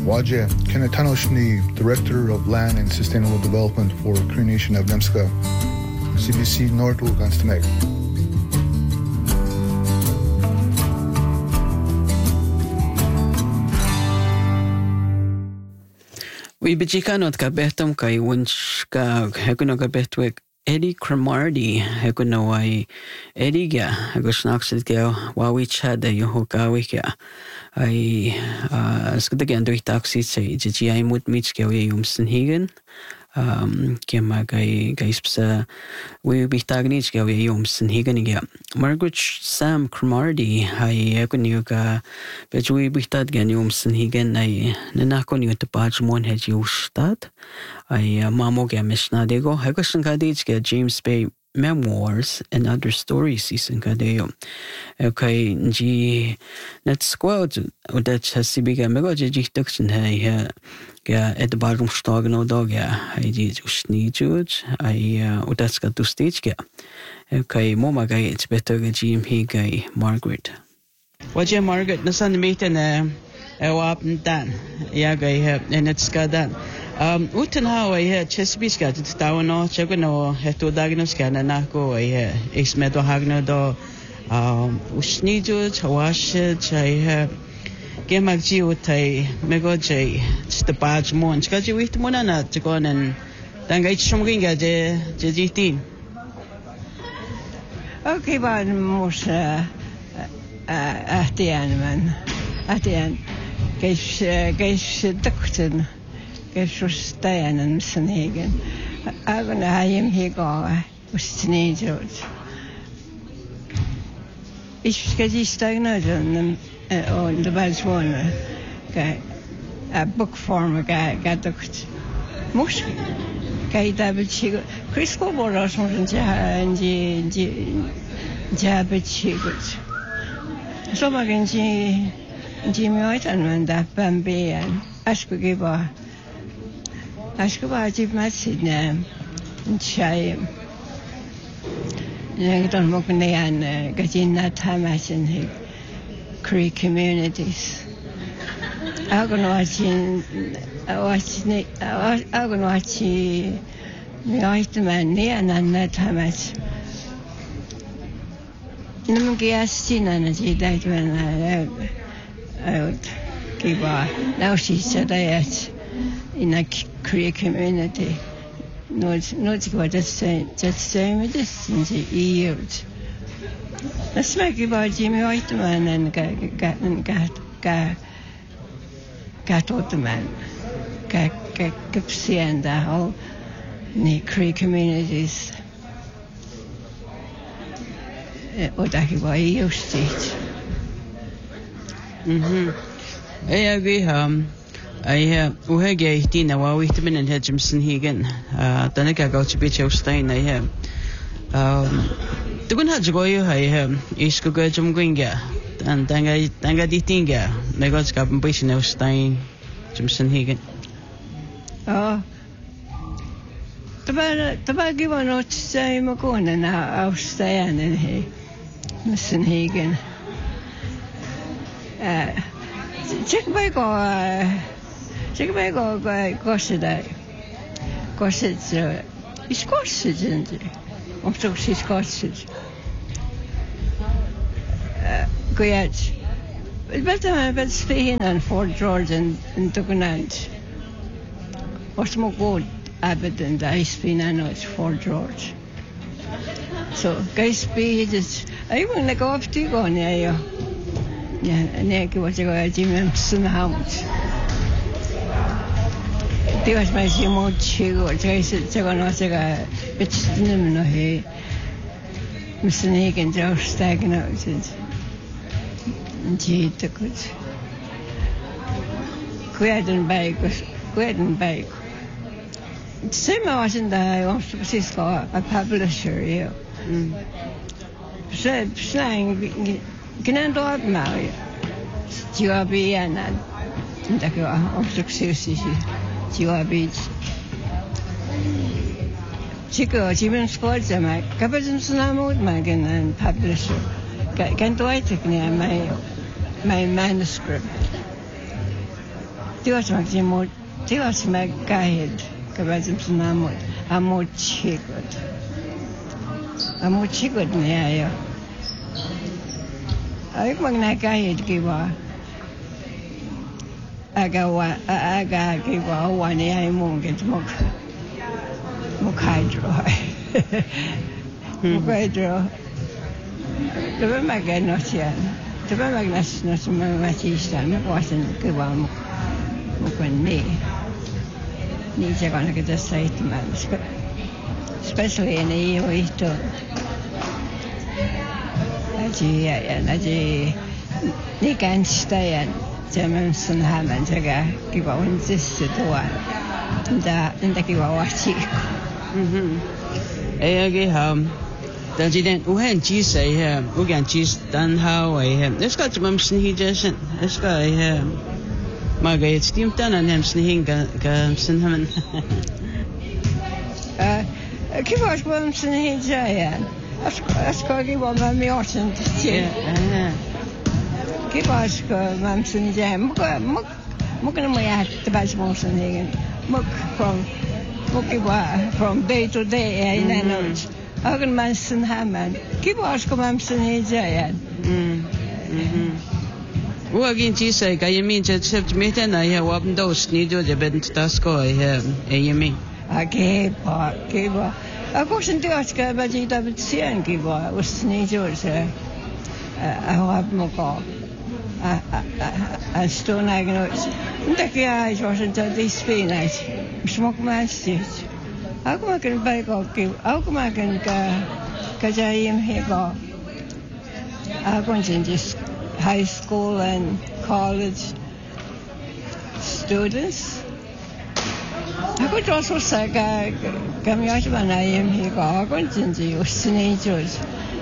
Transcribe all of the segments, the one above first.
Waje Kenetanoshni, Director of Land and Sustainable Development for Cree Nation of Nemska, CBC Nordl Ganstamek. We bejikanot ka behtom kay wunsch ka hekuno ka behtwek Eddie Cromarty hekuno ay Eddie ga hegosnaksit ka wawi chada yoho kawi ka ay skadagan do taxi say jiji ay mut mitch ka wi yumsen higen kema kay sa we bitagnich ka wi yumsen higen ga Margaret Sam Cromarty ay hekuno ka beju bitad gan yumsen higen ay nanakon yu tapajmon heji ustad ay mamo ga mishnadego hegosn kadich ka James Bay Memoirs and Other Stories isin kadeo. Okay, ji net squad udat hasibiga mego ji tuksen hay ga edbarum stagen odaga hay ji usni juj ay udat ska tu stage ga. Okay, moma ga it's better ga jim he ga Margaret. Waje Margaret nasan meten wap dan ya ga en et ska dan. Utan how I Chesapeake got it down or Chagano had to diagnose can and not go I ex metal hagno do Usnidu, Chawash, I Gemagji with a Megoje, the badge mon, Skaji with Monana to go and then get something at the GT. Okay, but most at the end, man. At the end, Gage Duckton. Gestustajana Sanhagen. I'm going to have him here go with teenagers. Ich get die stagnated on the badge one. A book form got ducked. Mush guy double chick. Chris Coboros and Jabba chickens. So again, Jimmy White and that Bambi and Ashkogiba. Ashkaba Jib Matsid Chai Langdon Mokne and Gajina Tamas in Cree communities. I'm going to watch me item near and that Tamas. Numugiastin and she died when I would give her. Now she said I had in a Cree community. No, it's what the same distance years. Let's make about Jimmy Whiteman and got Ottoman, got Gipsy and the whole Cree communities. What I used it. I agree. I uhege tina wa wihtimin and Hedgemson Higan. Danica go to beach of Stein. I have. The good Hadjoy, I have Isco Gajum Gringa and Danga di Tinga. Megots Gabin of Stein, Jimson Higan. Oh, the bag you are not say Macon and I'll stay in here, Mr. Higan. Check back or. Check back or Gosседай. Gosset is Gosset, isn't it? Also, she's Gosset. Go ahead. But speaking on Fort George and Tugunant. What's more good, Abbott and I spin and it's Fort George. So, guys, speed is. I want to go up to you on there. Yeah, and then what you go to Jim House. Dios me si mucho, se conoce que bitchinem no he, misne que ya stagnated. Jita good. Queden bike. Same as in the Francisco, a publisher, yeah. Said slang, can do it now. You be and that success. Jiwa Beach. Chico, Jim Scott, my Captain Sunamud Magan and publisher. Can't I take near my manuscript? Tiwas magsimut. Tiwas magkahid. Kabazim sinamut. Amut chikot. Amut chikot niya yo. Ayok magnakahid kiwa. Aga kiwa wani ay mungit mukhydro. Mukhydro. Diba maganos yan? Diba magnas na sa mga masista? Nakuwasan kiwa mukwan ni. Ni siya ko nakita-site man. Especially in the iyo ito. Aji ni gansta yan. Jamen sun haman jaga kiwa unsist tuwa. Nda kiwa wachi. Ayagi President uhen jisa he ugan jis dan how this got to mumsen he just this guy Margaret steam dan and him sneaking ga sin him Kiwas mumsen he jayan. Askogi wa mami orten tje. Kiwas mumsen jam muk na mo ya tabas mumsen he muk from day to day in and Agan mansen haman. Kiwas ko mamsen he jayan. Uagin jisa ga yemi je sept meten na ya wabn dos ni do je bent tasko yemi. Kiwa. Ako sin tiwas ka ba ji dapat sian kiwa usni jorse. Awab mo ko. Stone agnos. Ntakia is was into this spinach. Smoke mastis. Ako makan baik okey. Ako makan kajayim hego. Ako just high school and college students. Ako also sa kami ay manayim hego. Ako just usnijos.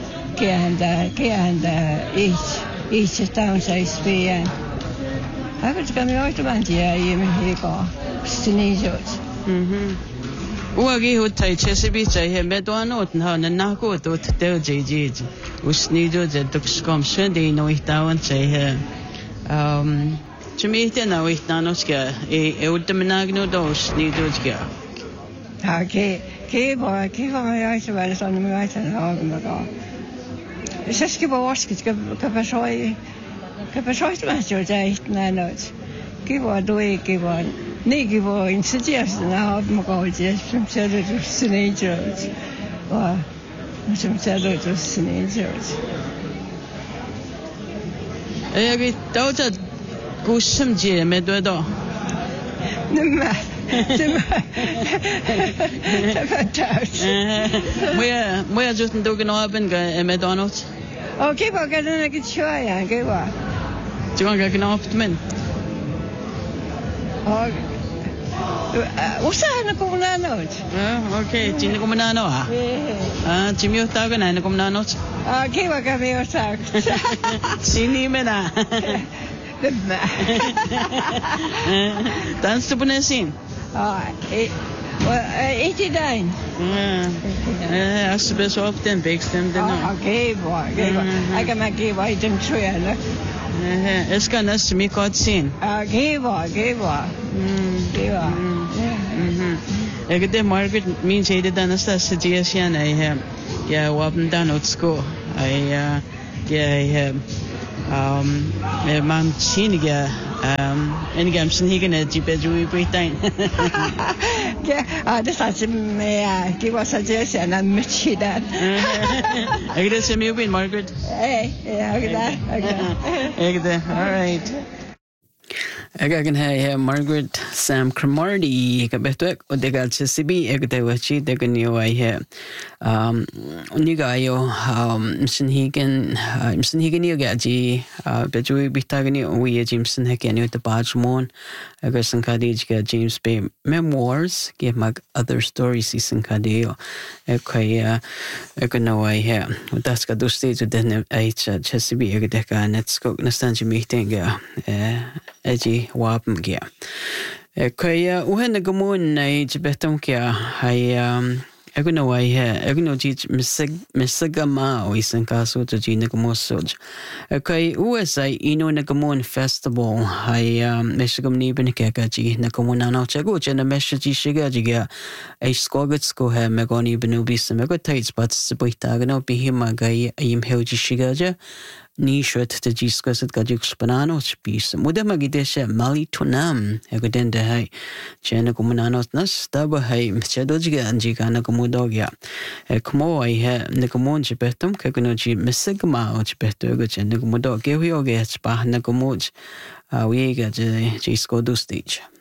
Kaya each town sa SPN. Ako kami ay manayim hego. Usnijos. Uagi hutai chesabi he medwanot na nako tot tel jiji usnido je tukskom shende no ihtawan he chimite na ihtanos e ultiminagno dos nido ska ke ma ya se vale son mi va tan no go es que vos que pasó más yo ya na no que va doy que va Negi var inte just när man går just som ser det snäjt. Va. Som ser det snäjt. Jag vet då kusum je med då. Nej. Det var Må jag just inte gå någon med donut. Okej, vad kan den inte köra? Okej va. Du kan gå knappt men. Usahan ako muna nood. Okay. Sino ko muna Jimmy Otago na ko muna nood. Okay, wag kami usak. Sini mo na. Dance to punesin. 89. As best of den bekstem den. Okay, boy. I can make it right in tree. Ska nästa mig kort sin. Okay, boy. Jag det Margaret min säger det nästa suggestion jag var down at school. Man siniga en gamsen higgene de bedru i Britain. Det satt med det var suggestion av mycket där. Jag det som you Margaret. Jag det. All right. Jag kan ha Margaret Sam Cromarty kabetwek o degal sa sibi egdewachi deganyo ay unigayo msinhigan yo gaji bejui bitagani uwi Jameson hekenyo the Bajmon agasan kadij ga James Bay Memoirs ge mag other stories isan kadiyo ekaya ekano ay utas ka dusti to den ay chesibi egdeka netskok nastanji meeting eji wapm gya kaya uhen gamun na jibetam kya hay Ego no wai he, ego no ji misiga ma o isan kaso to ji nagamosoj. Okay, USA ino nagamon festival hai meshigam ni benikeka ji nagamon ano chego jena meshaji shiga jiga ai skogatsko he megoni benubi mego tates participate agano bihima gai im helji shiga ja ni shot te jiskasit gajuk spanano spis muda magidesha mali tunam ego dende hai chena gumanano nas taba hai mchedojiga anjiga nagamudogya ekmo ai he nagamon jibetum kegono ji misigma o jibeto ego chena gamudog gehuyoge spa nagamoj wiega jisko do stage